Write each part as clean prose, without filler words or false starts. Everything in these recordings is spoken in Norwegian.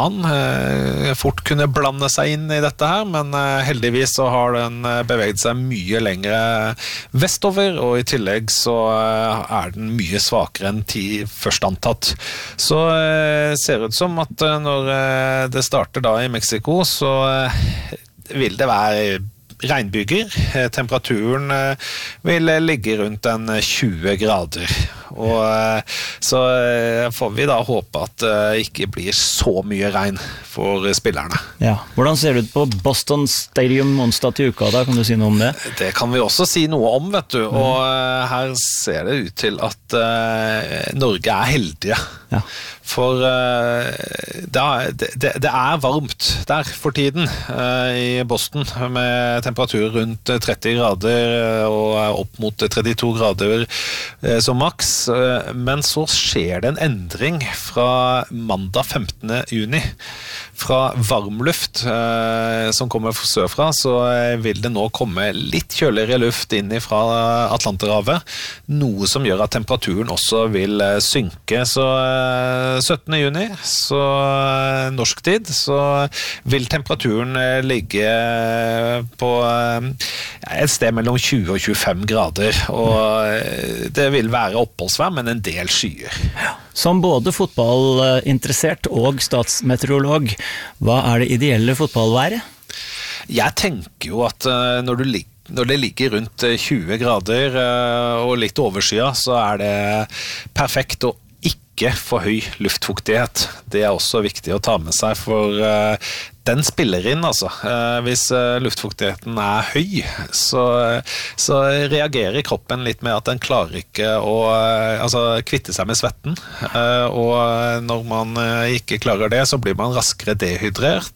kan fort kunne blande seg inn I dette her, men heldigvis så har den beveget seg mye lengre vestover, og I tillegg så den mye svakere enn først antatt. Så ser det ut som at når det starter da I Mexico, så vil det være regnbyger. Temperaturen vil ligge rundt 20 grader. Og så får vi da håpe at det ikke blir så mye regn for spillerne. Ja. Hvordan ser det ut på Boston Stadium onsdag til uka da? Kan du si noe om det? Det kan vi også si noe om, vet du. Og her ser det ut til at Norge heldige. Ja. For det varmt der for tiden I Boston med temperatur rundt 30 grader og opp mot 32 grader som maks. Men så skjer det en endring fra mandag 15. juni. Fra varmluft som kommer sørfra, så vil det nå komme litt kjøligere luft inn fra Atlanterhavet, noe som gjør at temperaturen også vil synke. Så 17. juni, så norsk tid, så vil temperaturen ligge på et sted mellom 20 og 25 grader, og det vil være oppholdsvær, men en del skyer. Ja. Som både fotballinteressert og statsmeteorolog, hva det ideelle fotballværet? Jeg tenker jo at når det ligger rundt 20 grader og litt overskya, så det perfekt å ikke få høy luftfuktighet. Det også viktig å ta med seg, for den spiller inn, altså. Hvis luftfuktigheten høy, så reagerer kroppen litt med at den klarer ikke å kvitte seg med svetten. Og når man ikke klarer det, så blir man raskere dehydrert.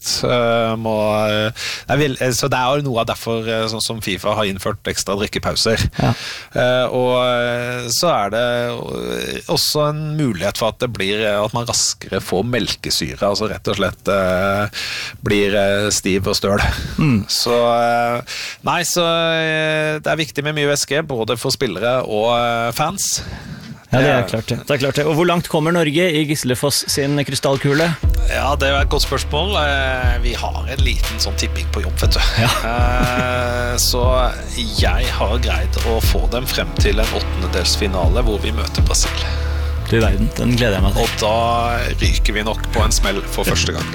Så det jo noe av derfor sånn som FIFA har innført ekstra drikkepauser. Ja. Og så det også en mulighet for at man raskere får melkesyre, altså rett og slett blir stiv og støl. Så så det viktig med mye væske, både for spillere og fans. Ja, det klart det. Det klart det. Og hvor langt kommer Norge I Gislefoss sin krystallkule? Ja, det et godt spørsmål. Vi har en liten sånn tipping på jobb, vet du. Ja. Så jeg har greid å få dem frem til en 8-delsfinale hvor vi møter Brasil. Du verden, den gleder jeg meg til. Og da ryker vi nok på en smell for første gang.